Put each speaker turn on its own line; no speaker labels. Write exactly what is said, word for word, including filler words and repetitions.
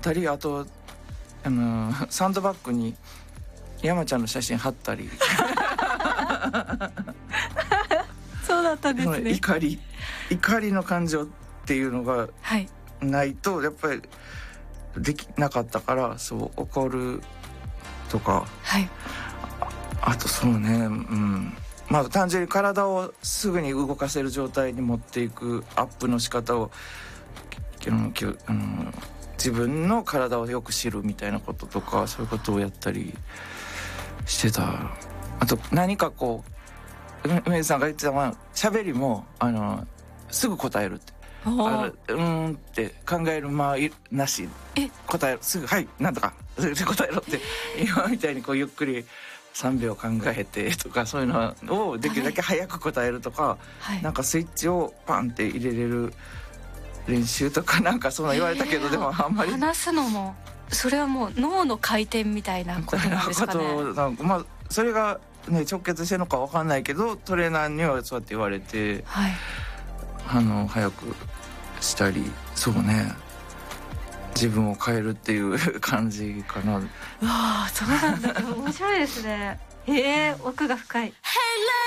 ったり、あとあのサンドバッグに山ちゃんの写真貼ったり
そうだったんですね。
怒り怒りの感情っていうのがないとやっぱりできなかったから、そう怒るとか、
はい、
あ, あとそうね、うん、まあ単純に体をすぐに動かせる状態に持っていくアップの仕方をあのあの自分の体をよく知るみたいなこととか、そういうことをやったりしてた。あと何かこう梅津さんが言ってたのは、喋りもあのすぐ答えるって、あのうーんって考える間なし、答えるすぐはいなんとか答えろって今みたいにこうゆっくりさんびょう考えてとか、そういうのをできるだけ早く答えるとか、はい、なんかスイッチをパンって入れれる練習とかなんかそんな言われたけど、でもあんまり
話すのもそれはもう脳の回転みたいなことなんですかね。
なんかまあそれがね直結してるのか分かんないけど、トレーナーにはそうやって言われて、はい、あの早くしたり、そうね、自分を変えるっていう感じかな。
わあ、そうなんだ。面白いですね。へえ、奥が深い。